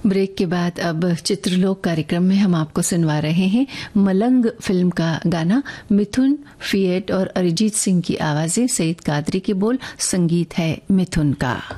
Break के बाद अब चित्रलोक कार्यक्रम में हम आपको सुनवा रहे हैं मलंग फिल्म का गाना। मिथुन फिएट और अरिजीत सिंह की आवाजें, सईद कादरी के बोल, संगीत है मिथुन का।